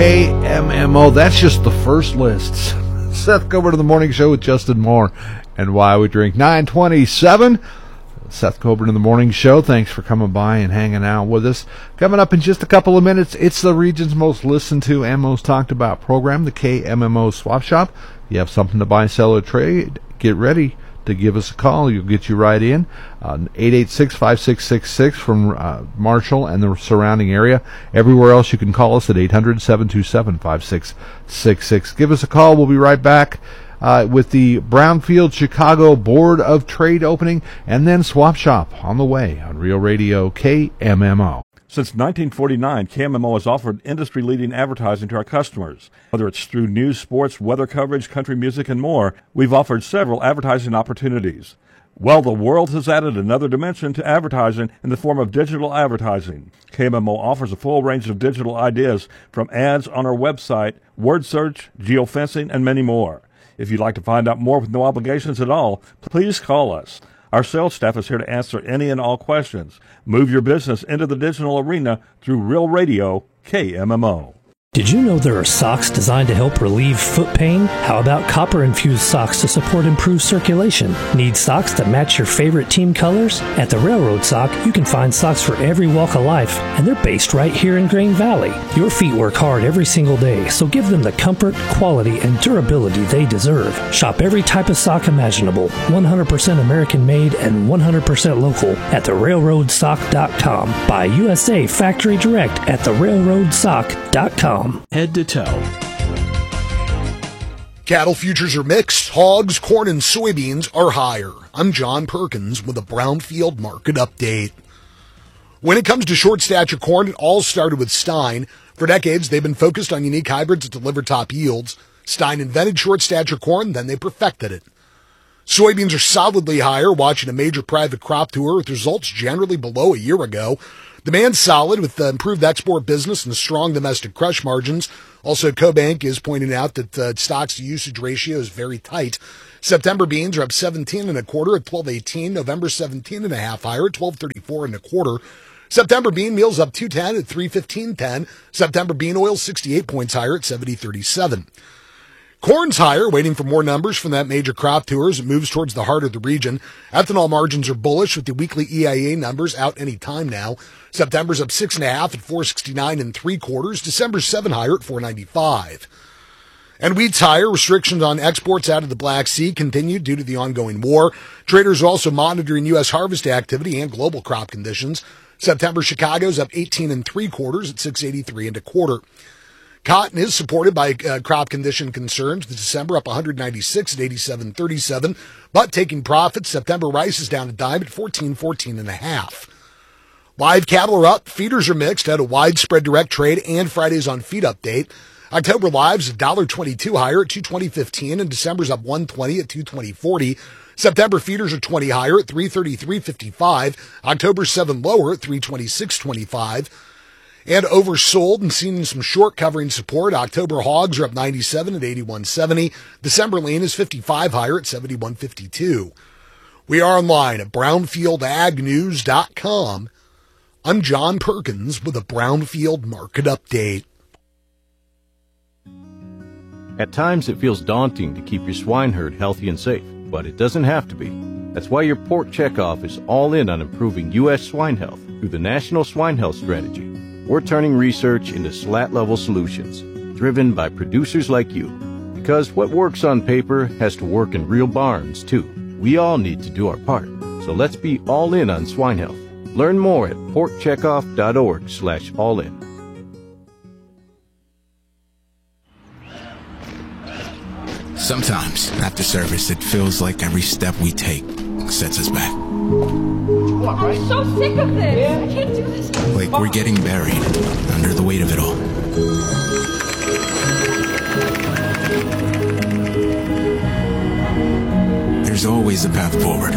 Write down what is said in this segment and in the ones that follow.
KMMO. That's just the first list. Seth Coburn to the Morning Show with Justin Moore and Why We Drink. 9:27. Seth Coburn in the Morning Show. Thanks for coming by and hanging out with us. Coming up in just a couple of minutes, it's the region's most listened to and most talked about program, the KMMO Swap Shop. You have something to buy, sell, or trade, get ready to give us a call. You'll get you right in. 886-5666 from Marshall and the surrounding area. Everywhere else you can call us at 800-727-5666. Give us a call. We'll be right back with the Brownfield Chicago Board of Trade opening, and then Swap Shop on the way on Real Radio KMMO. Since 1949, KMMO has offered industry-leading advertising to our customers. Whether it's through news, sports, weather coverage, country music, and more, we've offered several advertising opportunities. Well, the world has added another dimension to advertising in the form of digital advertising. KMMO offers a full range of digital ideas, from ads on our website, word search, geofencing, and many more. If you'd like to find out more with no obligations at all, please call us. Our sales staff is here to answer any and all questions. Move your business into the digital arena through Real Radio KMMO. Did you know there are socks designed to help relieve foot pain? How about copper-infused socks to support improved circulation? Need socks that match your favorite team colors? At the Railroad Sock, you can find socks for every walk of life, and they're based right here in Grain Valley. Your feet work hard every single day, so give them the comfort, quality, and durability they deserve. Shop every type of sock imaginable, 100% American-made and 100% local at therailroadsock.com. Buy USA Factory Direct at therailroadsock.com. Head to toe. Cattle futures are mixed. Hogs, corn, and soybeans are higher. I'm John Perkins with a Brownfield market update. When it comes to short stature corn, it all started with Stein. For decades, they've been focused on unique hybrids that deliver top yields. Stein invented short stature corn, then they perfected it. Soybeans are solidly higher, watching a major private crop tour with results generally below a year ago. Demand's solid with the improved export business and strong domestic crush margins. Also, CoBank is pointing out that stocks to usage ratio is very tight. September beans are up 17 and a quarter at 12.18. November 17 and a half higher at 12.34 and a quarter. September bean meal's up 2.10 at 3.15.10. September bean oil 68 points higher at 70.37. Corn's higher, waiting for more numbers from that major crop tour as it moves towards the heart of the region. Ethanol margins are bullish with the weekly EIA numbers out any time now. September's up 6.5 at 4.69 and 3/4. December's 7 higher at 4.95. And wheat's higher. Restrictions on exports out of the Black Sea continue due to the ongoing war. Traders are also monitoring U.S. harvest activity and global crop conditions. September Chicago's up 18 and 3/4 at 6.83 and a quarter. Cotton is supported by crop condition concerns. The December up 196 at 87.37, but taking profits. September rice is down a dime at 14.14 and a half. Live cattle are up. Feeders are mixed out of widespread direct trade and Fridays on feed update. October lives $1.22 higher at 220.15, and December's up 120 at 220.40. September feeders are 20 higher at 333.55. October 7 lower at 326.25. And oversold and seeing some short covering support. October hogs are up 97 at 81.70. December lean is 55 higher at 71.52. We are online at brownfieldagnews.com. I'm John Perkins with a Brownfield market update. At times it feels daunting to keep your swine herd healthy and safe, but it doesn't have to be. That's why your Pork Checkoff is all in on improving U.S. swine health through the National Swine Health Strategy. We're turning research into slat-level solutions, driven by producers like you. Because what works on paper has to work in real barns, too. We all need to do our part. So let's be all in on swine health. Learn more at porkcheckoff.org/all-in. Sometimes, after service, it feels like every step we take sets us back. I'm so sick of this. I can't do this. Like we're getting buried under the weight of it all. There's always a path forward.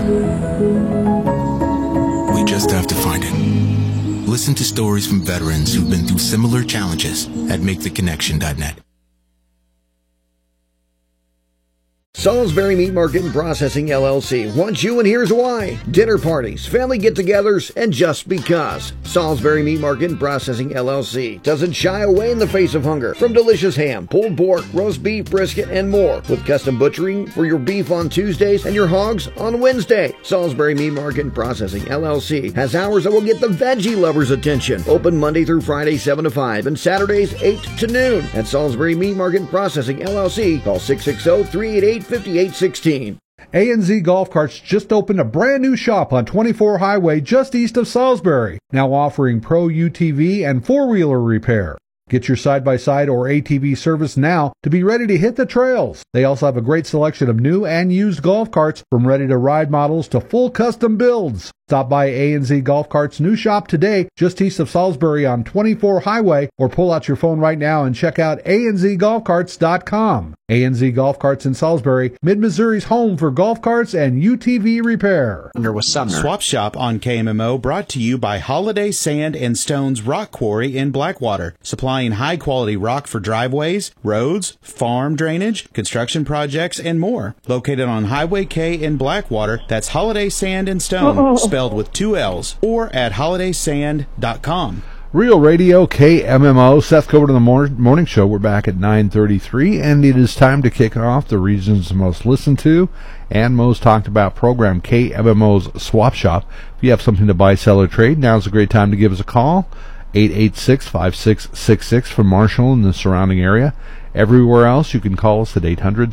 We just have to find it. Listen to stories from veterans who've been through similar challenges at MakeTheConnection.net. Salisbury Meat Market and Processing LLC wants you, and here's why. Dinner parties, family get-togethers, and just because. Salisbury Meat Market and Processing LLC doesn't shy away in the face of hunger. From delicious ham, pulled pork, roast beef, brisket, and more. With custom butchering for your beef on Tuesdays and your hogs on Wednesday. Salisbury Meat Market and Processing LLC has hours that will get the veggie lovers' attention. Open Monday through Friday 7 to 5 and Saturdays 8 to noon. At Salisbury Meat Market and Processing LLC, call 660-388-5816. A&Z Golf Carts just opened a brand new shop on 24 Highway just east of Salisbury, now offering Pro UTV and four-wheeler repair. Get your side-by-side or ATV service now to be ready to hit the trails. They also have a great selection of new and used golf carts, from ready-to-ride models to full custom builds. Stop by A&Z Golf Carts' new shop today, just east of Salisbury on 24 Highway, or pull out your phone right now and check out anzgolfcarts.com. A&Z Golf Carts in Salisbury, Mid-Missouri's home for golf carts and UTV repair. Swap Shop on KMMO, brought to you by Holiday Sand and Stones Rock Quarry in Blackwater, supplying high-quality rock for driveways, roads, farm drainage, construction projects, and more. Located on Highway K in Blackwater, that's Holiday Sand and Stone, spelled with 2 L's, or at holidaysand.com. Real Radio, KMMO, Seth Coburn in the morning show. We're back at 9:33, and it is time to kick off the region's most listened to and most talked about program, KMMO's Swap Shop. If you have something to buy, sell, or trade, now's a great time to give us a call. 886-5666 from Marshall and the surrounding area. Everywhere else, you can call us at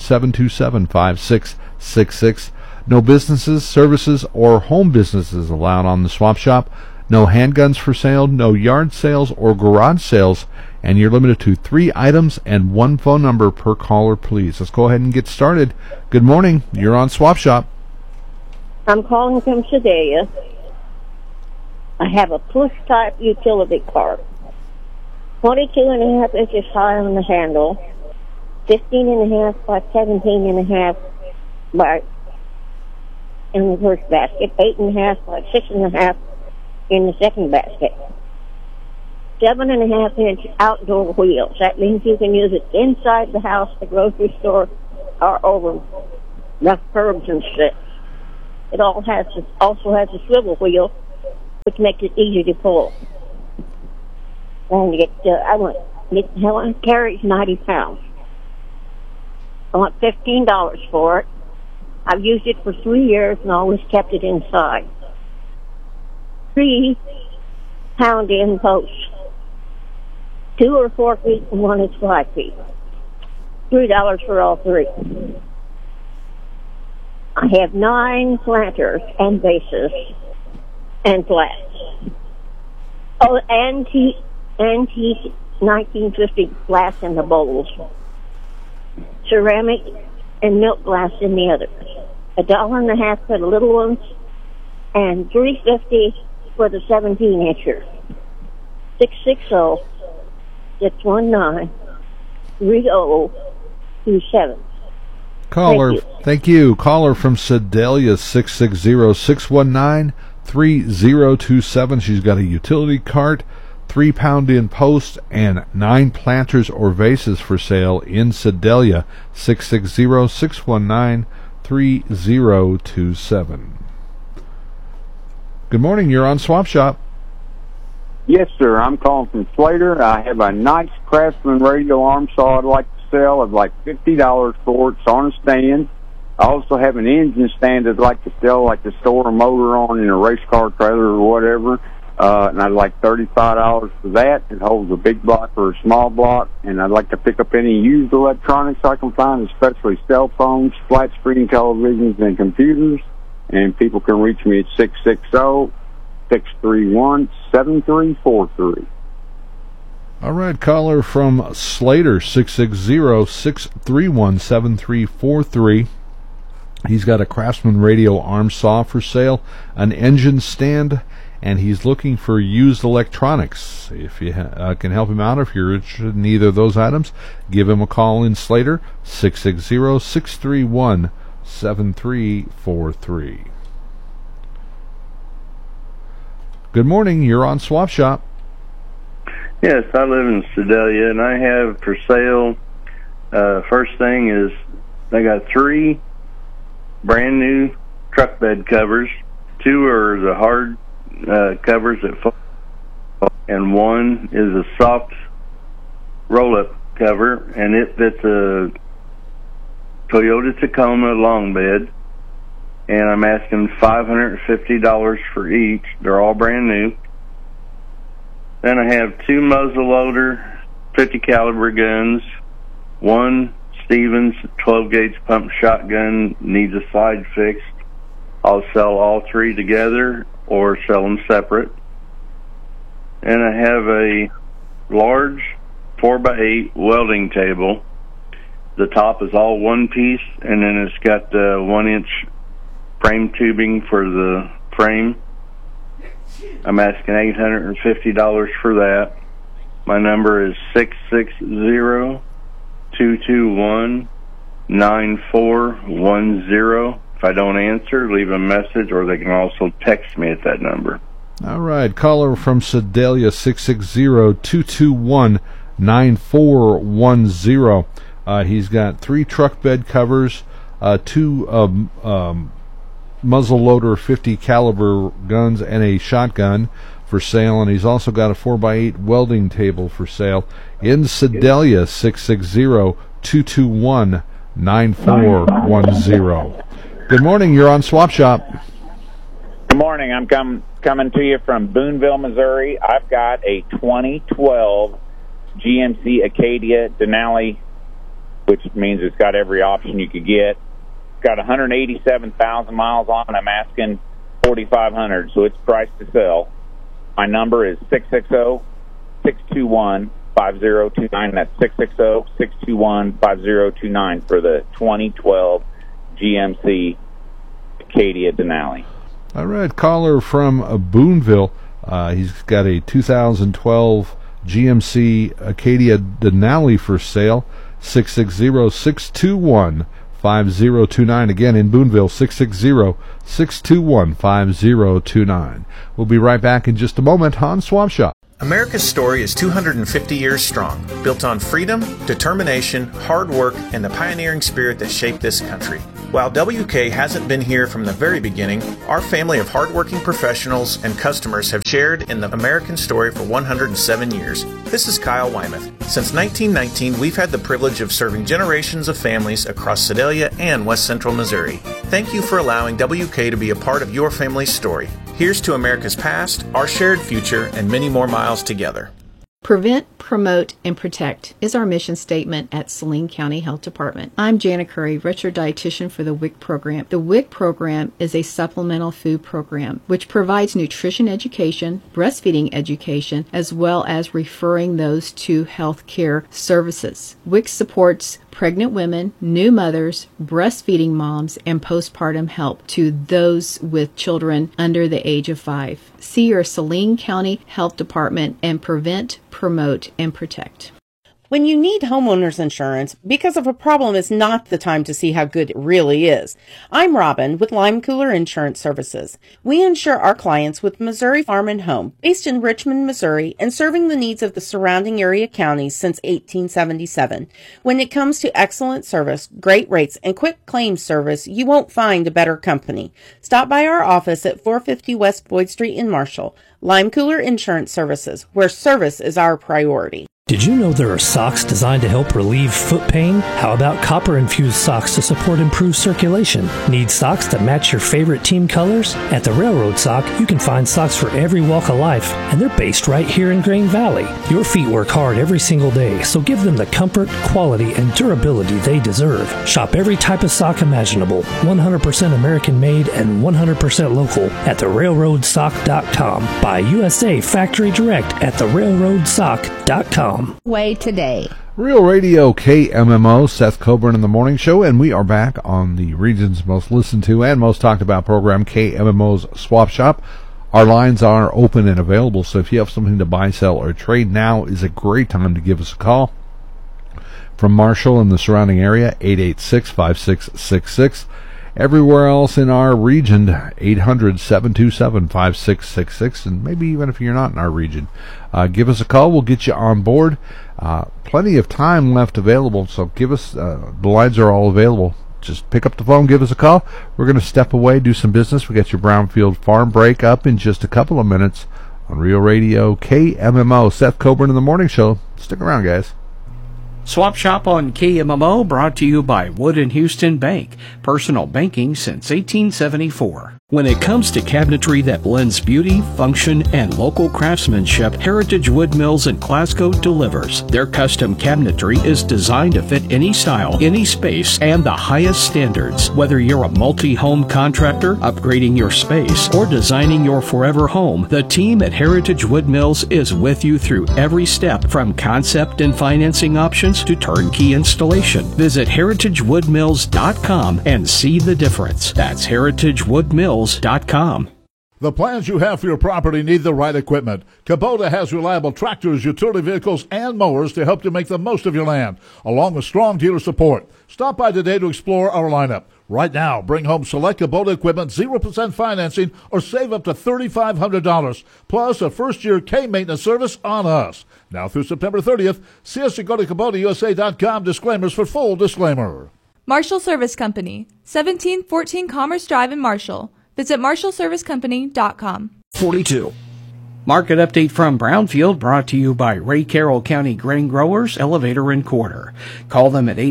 800-727-5666. No businesses, services, or home businesses allowed on the Swap Shop. No handguns for sale, no yard sales or garage sales, and you're limited to 3 items and 1 phone number per caller, please. Let's go ahead and get started. Good morning. You're on Swap Shop. I'm calling from Sedalia. I have a push-type utility cart, 22.5 inches high on the handle, 15.5 by 17.5 by in the first basket, 8.5 by 6.5 in the second basket. 7.5 inch outdoor wheels. That means you can use it inside the house, the grocery store, or over the curbs and stuff. It also has a swivel wheel, which makes it easy to pull. And it carries 90 pounds. I want $15 for it. I've used it for 3 years and always kept it inside. 3 pound-in posts. 2 are 4 feet and 1 is 5 feet. $3 for all 3. I have 9 planters and bases and flats. Oh, antique 1950 glass in the bowls. Ceramic and milk glass in the others. $1.50 for the little ones, and $3.50 for the 17-incher. 660-619-3027. Caller, thank you. Caller from Sedalia, 660-619-3027. She's got a utility cart, 3 pound-in posts, and 9 planters or vases for sale in Sedalia, 660-619-3027. Good morning. You're on Swap Shop. Yes, sir. I'm calling from Slater. I have a nice Craftsman radio arm saw I'd like to sell. I'd like $50 for it. It's on a stand. I also have an engine stand I'd like to sell, like to store a motor on in a race car trailer or whatever. And I'd like $35 for that. It holds a big block or a small block. And I'd like to pick up any used electronics I can find, especially cell phones, flat screen televisions, and computers. And people can reach me at 660-631-7343. All right, caller from Slater, 660-631-7343. He's got a Craftsman radio arm saw for sale, an engine stand, and he's looking for used electronics. If you can help him out, if you're interested in either of those items, give him a call in Slater, 660-631-7343. Good morning. You're on Swap Shop. Yes, I live in Sedalia, and I have for sale, first thing is They got 3 brand new truck bed covers. 2 are the hard covers that fall, and 1 is a soft roll-up cover, and it fits a Toyota Tacoma long bed, and I'm asking $550 for each. They're all brand new. Then I have 2 muzzleloader 50 caliber guns. 1 Stevens 12 gauge pump shotgun needs a slide fixed. I'll sell all 3 together or sell them separate. And I have a large 4x8 welding table. The top is all one piece, and then it's got 1-inch frame tubing for the frame. I'm asking $850 for that. My number is 660-221-9410. If I don't answer, leave a message, or they can also text me at that number. All right, caller from Sedalia, 660-221-9410. He's got 3 truck bed covers, 2 muzzleloader 50 caliber guns, and a shotgun for sale. And he's also got a 4x8 welding table for sale in Sedalia, 660-221-9410. Good morning. You're on Swap Shop. Good morning. I'm coming to you from Boonville, Missouri. I've got a 2012 GMC Acadia Denali, which means it's got every option you could get. It's got 187,000 miles on it. I'm asking $4,500, so it's priced to sell. My number is 660-621-5029. That's 660-621-5029 for the 2012 GMC Acadia Denali. All right, caller from Boonville. He's got a 2012 GMC Acadia Denali for sale. 660-621-5029. Again, in Boonville, 660-621-5029. We'll be right back in just a moment on Swap Shop. America's story is 250 years strong, built on freedom, determination, hard work, and the pioneering spirit that shaped this country. While WK hasn't been here from the very beginning, our family of hardworking professionals and customers have shared in the American story for 107 years. This is Kyle Wymuth. Since 1919, we've had the privilege of serving generations of families across Sedalia and West Central Missouri. Thank you for allowing WK to be a part of your family's story. Here's to America's past, our shared future, and many more miles together. Prevent, promote, and protect is our mission statement at Saline County Health Department. I'm Jana Curry, registered dietitian for the WIC program. The WIC program is a supplemental food program which provides nutrition education, breastfeeding education, as well as referring those to health care services. WIC supports pregnant women, new mothers, breastfeeding moms, and postpartum help to those with children under the age of 5. See your Saline County Health Department and prevent, promote, and protect. When you need homeowners insurance, because of a problem is not the time to see how good it really is. I'm Robin with Lime Cooler Insurance Services. We insure our clients with Missouri Farm and Home, based in Richmond, Missouri, and serving the needs of the surrounding area counties since 1877. When it comes to excellent service, great rates, and quick claims service, you won't find a better company. Stop by our office at 450 West Boyd Street in Marshall. Lime Cooler Insurance Services, where service is our priority. Did you know there are socks designed to help relieve foot pain? How about copper-infused socks to support improved circulation? Need socks that match your favorite team colors? At the Railroad Sock, you can find socks for every walk of life, and they're based right here in Grain Valley. Your feet work hard every single day, so give them the comfort, quality, and durability they deserve. Shop every type of sock imaginable, 100% American-made and 100% local at therailroadsock.com. Buy USA Factory Direct at therailroadsock.com. Way today. Real Radio KMMO, Seth Coburn in the Morning Show, and we are back on the region's most listened to and most talked about program, KMMO's Swap Shop. Our lines are open and available, so if you have something to buy, sell, or trade, now is a great time to give us a call. From Marshall and the surrounding area, 886-5666. Everywhere else in our region, 800-727-5666, and maybe even if you're not in our region, give us a call. We'll get you on board. Plenty of time left available, so give us, the lines are all available. just pick up the phone, give us a call. We're going to step away, do some business. We got your Brownfield Farm Break up in just a couple of minutes on Real Radio KMMO. Seth Coburn in the Morning Show. Stick around, guys. Swap Shop on KMMO, brought to you by Wood & Houston Bank. Personal banking since 1874. When it comes to cabinetry that blends beauty, function, and local craftsmanship, Heritage Wood Mills in Glasgow delivers. Their custom cabinetry is designed to fit any style, any space, and the highest standards. Whether you're a multi-home contractor, upgrading your space, or designing your forever home, the team at Heritage Wood Mills is with you through every step, from concept and financing options to turnkey installation. Visit heritagewoodmills.com and see the difference. That's heritagewoodmills.com. The plans you have for your property need the right equipment. Kubota has reliable tractors, utility vehicles, and mowers to help you make the most of your land, along with strong dealer support. Stop by today to explore our lineup. Right now, bring home select Kubota equipment, 0% financing, or save up to $3,500, plus a first-year K-maintenance service on us. Now through September 30th, see us at go to KubotaUSA.com. Disclaimers for full disclaimer. Marshall Service Company, 1714 Commerce Drive in Marshall. Visit marshallservicecompany.com. 42. Market update from Brownfield, brought to you by Ray Carroll County Grain Growers, Elevator and Quarter. Call them at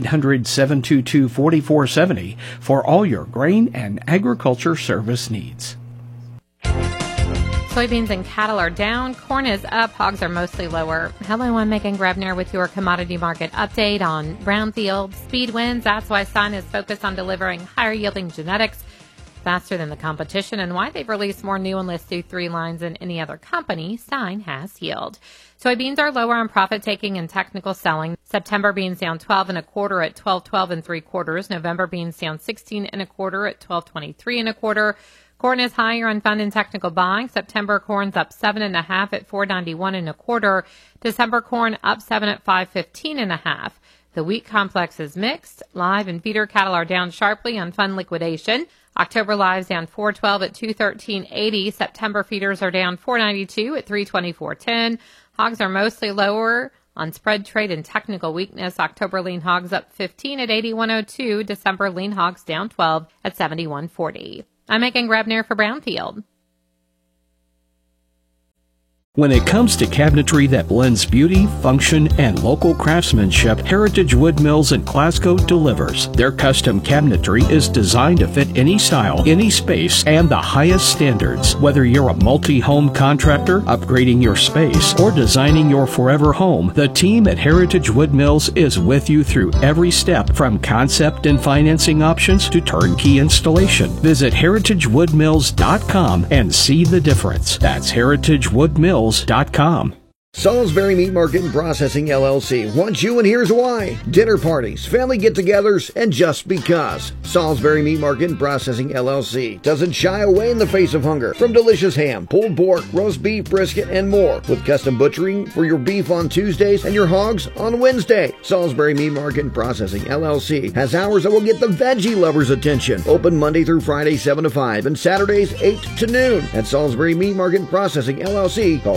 800-722-4470 for all your grain and agriculture service needs. Soybeans and cattle are down. Corn is up. Hogs are mostly lower. Hello, I'm Megan Grebner with your commodity market update on Brownfield. Speed wins. That's why Stein is focused on delivering higher yielding genetics faster than the competition, and why they've released more new Enlist 3 lines than any other company. Stein has yield. Soybeans are lower on profit taking and technical selling. September beans down 12 1/4 at 12.12 3/4. November beans down 16 1/4 at 12.23 1/4. Corn is higher on fund and technical buying. September corn's up 7 1/2 at 4.91 1/4. December corn up 7 at 5.15 1/2. The wheat complex is mixed. Live and feeder cattle are down sharply on fund liquidation. October lives down 4.12 at 213.80. September feeders are down 4.92 at 324.10. Hogs are mostly lower on spread trade and technical weakness. October lean hogs up 15 at 81.02. December lean hogs down 12 at 71.40. I'm Megan Grebner for Brownfield. When it comes to cabinetry that blends beauty, function, and local craftsmanship, Heritage Wood Mills in Glasgow delivers. Their custom cabinetry is designed to fit any style, any space, and the highest standards. Whether you're a multi-home contractor, upgrading your space, or designing your forever home, the team at Heritage Wood Mills is with you through every step, from concept and financing options to turnkey installation. Visit heritagewoodmills.com and see the difference. That's heritagewoodmills.com. Salisbury Meat Market and Processing LLC wants you, and here's why. Dinner parties, family get-togethers, and just because. Salisbury Meat Market and Processing LLC doesn't shy away in the face of hunger. From delicious ham, pulled pork, roast beef, brisket, and more. With custom butchering for your beef on Tuesdays and your hogs on Wednesday. Salisbury Meat Market and Processing LLC has hours that will get the veggie lovers' attention. Open Monday through Friday 7 to 5 and Saturdays 8 to noon. At Salisbury Meat Market and Processing LLC, call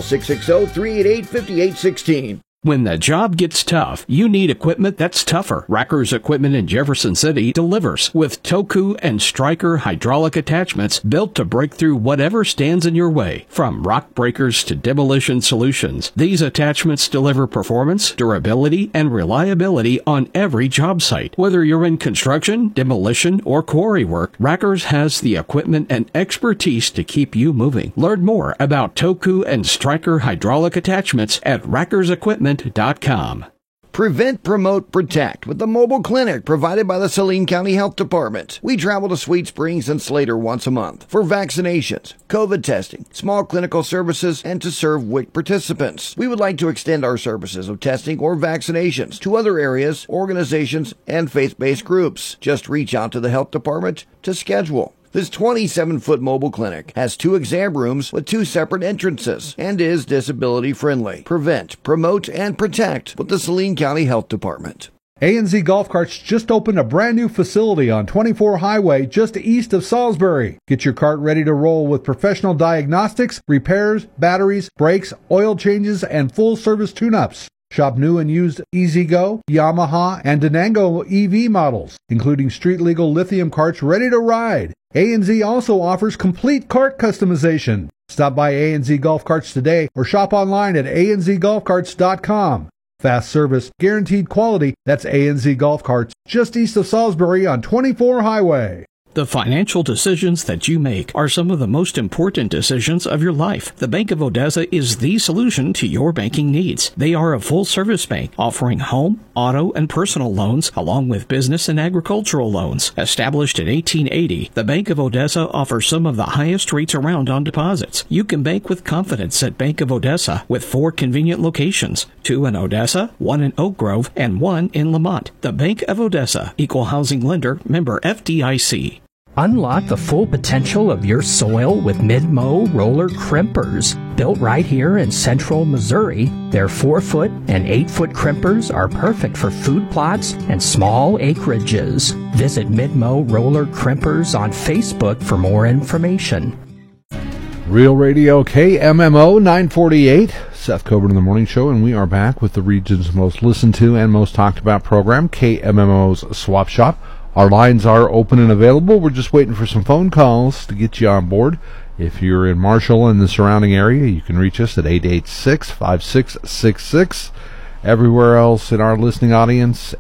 660-388-5816. When the job gets tough, you need equipment that's tougher. Racker's Equipment in Jefferson City delivers with Toku and Stryker hydraulic attachments built to break through whatever stands in your way. From rock breakers to demolition solutions, these attachments deliver performance, durability, and reliability on every job site. Whether you're in construction, demolition, or quarry work, Racker's has the equipment and expertise to keep you moving. Learn more about Toku and Stryker hydraulic attachments at rackersequipment.com. Prevent, Promote, Protect with the mobile clinic provided by the Saline County Health Department. We travel to Sweet Springs and Slater once a month for vaccinations, COVID testing, small clinical services, and to serve WIC participants. We would like to extend our services of testing or vaccinations to other areas, organizations, and faith-based groups. Just reach out to the Health Department to schedule. This 27-foot mobile clinic has 2 exam rooms with 2 separate entrances and is disability-friendly. Prevent, Promote, and Protect with the Saline County Health Department. A&Z Golf Carts just opened a brand new facility on 24 Highway just east of Salisbury. Get your cart ready to roll with professional diagnostics, repairs, batteries, brakes, oil changes, and full-service tune-ups. Shop new and used E-Z-Go, Yamaha, and Denango EV models, including street-legal lithium carts ready to ride. A&Z also offers complete cart customization. Stop by A&Z Golf Carts today or shop online at anzgolfcarts.com. Fast service, guaranteed quality. That's A&Z Golf Carts, just east of Salisbury on 24 Highway. The financial decisions that you make are some of the most important decisions of your life. The Bank of Odessa is the solution to your banking needs. They are a full-service bank offering home, auto, and personal loans along with business and agricultural loans. Established in 1880, the Bank of Odessa offers some of the highest rates around on deposits. You can bank with confidence at Bank of Odessa with 4 convenient locations, 2 in Odessa, 1 in Oak Grove, and 1 in Lamont. The Bank of Odessa, Equal Housing Lender, member FDIC. Unlock the full potential of your soil with Mid-Mow roller crimpers. Built right here in central Missouri, their 4-foot and 8-foot crimpers are perfect for food plots and small acreages. Visit Mid-Mow roller crimpers on Facebook for more information. Real Radio KMMO 948. Seth Coburn in the Morning Show, and we are back with the region's most listened to and most talked about program, KMMO's Swap Shop. Our lines are open and available. We're just waiting for some phone calls to get you on board. If you're in Marshall and the surrounding area, you can reach us at 886-5666. Everywhere else in our listening audience,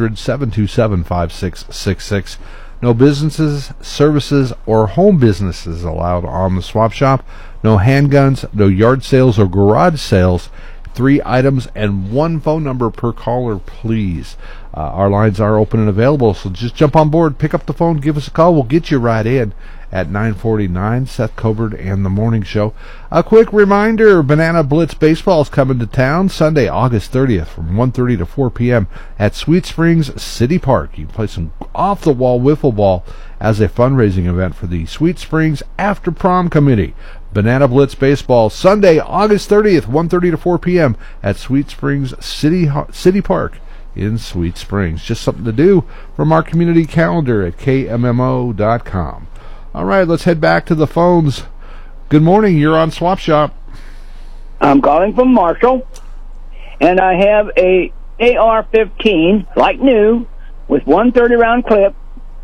800-727-5666. No businesses, services, or home businesses allowed on the Swap Shop. No handguns, no yard sales or garage sales. 3 items and 1 phone number per caller, please. Our lines are open and available, so just jump on board, pick up the phone, give us a call. We'll get you right in at 9:49. Seth Coburn and the Morning Show. A quick reminder, Banana Blitz Baseball is coming to town Sunday, August 30th from 1:30 to 4 p.m. at Sweet Springs City Park. You can play some off-the-wall wiffle ball as a fundraising event for the Sweet Springs After Prom Committee. Banana Blitz Baseball, Sunday, August 30th, 1:30 to 4 p.m. at Sweet Springs City Park in Sweet Springs. Just something to do from our community calendar at KMMO.com. All right, let's head back to the phones. Good morning. You're on Swap Shop. I'm calling from Marshall, and I have a AR-15, like new, with 130-round clip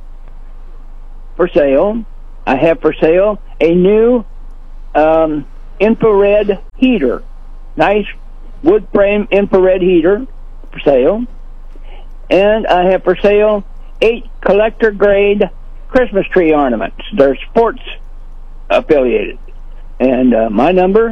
for sale. I have for sale a new infrared heater, nice wood frame infrared heater for sale. And I have for sale 8 collector grade Christmas tree ornaments. They're sports affiliated. And my number,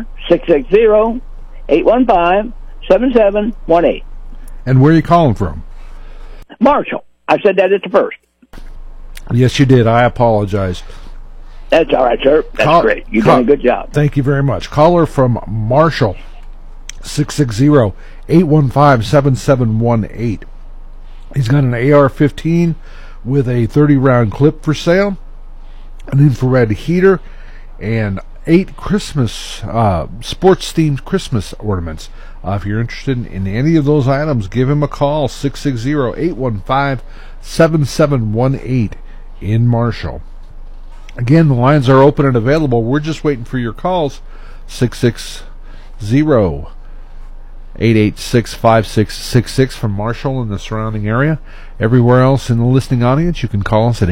660-815-7718. And where are you calling from? Marshall. I said that at the first. Yes, you did. I apologize. That's all right, sir. That's great. You've done a good job. Thank you very much. Caller from Marshall, 660-815-7718. He's got an AR-15 with a 30-round clip for sale, an infrared heater, and 8 Christmas sports-themed Christmas ornaments. If you're interested in any of those items, give him a call, 660-815-7718 in Marshall. Again, the lines are open and available. We're just waiting for your calls, 660-886-5666 from Marshall and the surrounding area. Everywhere else in the listening audience, you can call us at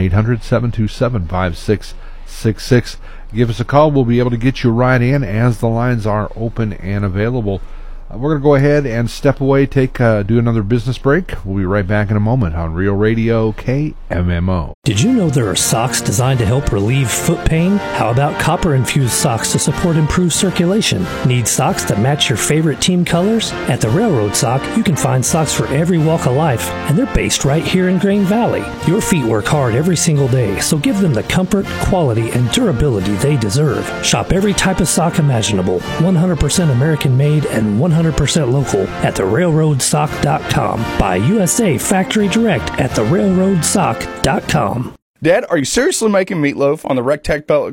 800-727-5666. Give us a call. We'll be able to get you right in as the lines are open and available. We're going to go ahead and step away, do another business break. We'll be right back in a moment on Real Radio KMMO. Did you know there are socks designed to help relieve foot pain? How about copper-infused socks to support improved circulation? Need socks that match your favorite team colors? At the Railroad Sock, you can find socks for every walk of life, and they're based right here in Grain Valley. Your feet work hard every single day, so give them the comfort, quality, and durability they deserve. Shop every type of sock imaginable, 100% American-made and 100% local at therailroadsock.com. Buy USA factory direct at therailroadsock.com. Dad, are you seriously making meatloaf on the Rectech pellet grill?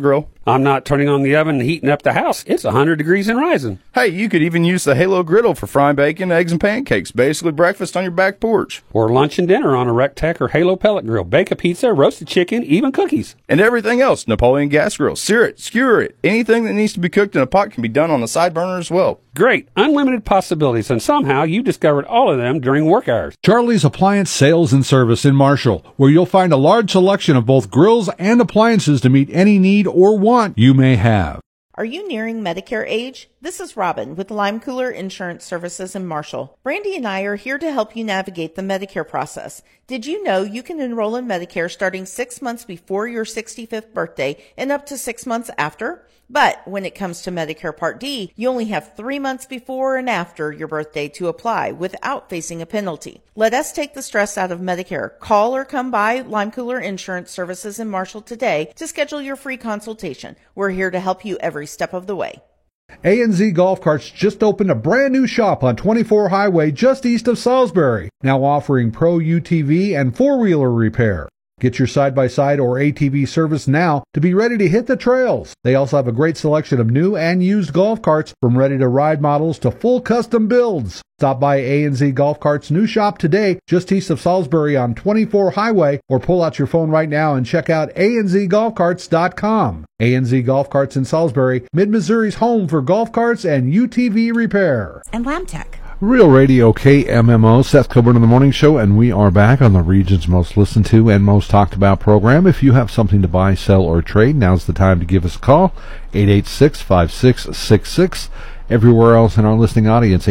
I'm not turning on the oven and heating up the house. It's 100 degrees and rising. Hey, you could even use the Halo griddle for frying bacon, eggs, and pancakes. Basically breakfast on your back porch. Or lunch and dinner on a Rectech or Halo pellet grill. Bake a pizza, roasted chicken, even cookies. And everything else. Napoleon gas grill. Sear it, skewer it. Anything that needs to be cooked in a pot can be done on the side burner as well. Great. Unlimited possibilities, and somehow you discovered all of them during work hours. Charlie's Appliance Sales and Service in Marshall, where you'll find a large selection of both grills and appliances to meet any need or want you may have. Are you nearing Medicare age? This is Robin with Lime Cooler Insurance Services in Marshall. Brandy and I are here to help you navigate the Medicare process. Did you know you can enroll in Medicare starting 6 months before your 65th birthday and up to 6 months after? But when it comes to Medicare Part D, you only have 3 months before and after your birthday to apply without facing a penalty. Let us take the stress out of Medicare. Call or come by Lime Cooler Insurance Services in Marshall today to schedule your free consultation. We're here to help you every step of the way. A&Z Golf Carts just opened a brand new shop on 24 Highway just east of Salisbury, now offering Pro UTV and four-wheeler repair. Get your side-by-side or ATV service now to be ready to hit the trails. They also have a great selection of new and used golf carts, from ready-to-ride models to full custom builds. Stop by A&Z Golf Carts' new shop today, just east of Salisbury on 24 Highway, or pull out your phone right now and check out anzgolfcarts.com. A&Z Golf Carts in Salisbury, Mid-Missouri's home for golf carts and UTV repair. And Lamtech. Real Radio KMMO, Seth Coburn in the Morning Show, and we are back on the region's most listened to and most talked about program. If you have something to buy, sell, or trade, now's the time to give us a call, 886-5666. Everywhere else in our listening audience,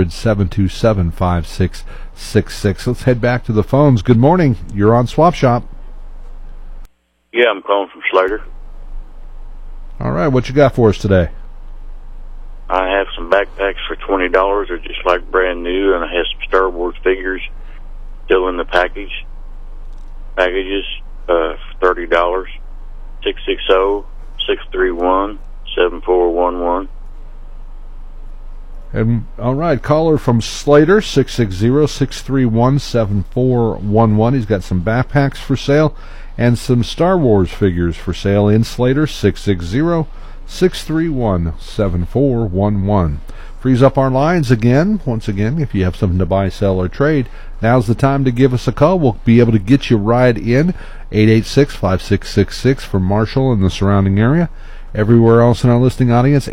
800-727-5666. Let's head back to the phones. Good morning. You're on Swap Shop. Yeah, I'm calling from Slater. All right, what you got for us today? I have some backpacks for $20. They're just like brand new, and I have some Star Wars figures still in the packages for $30. 660-631-7411. And all right, caller from Slater, 660-631-7411. He's got some backpacks for sale and some Star Wars figures for sale in Slater, 660-631-7411. Freeze up our lines again. Once again, if you have something to buy, sell, or trade, now's the time to give us a call. We'll be able to get you right in. 886-5666 for Marshall and the surrounding area. Everywhere else in our listening audience,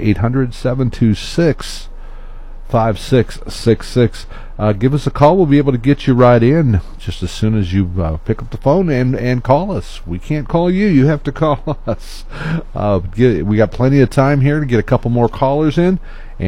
800-726-5666. Give us a call. We'll be able to get you right in just as soon as you pick up the phone and call us. We can't call you. You have to call us. We got plenty of time here to get a couple more callers in.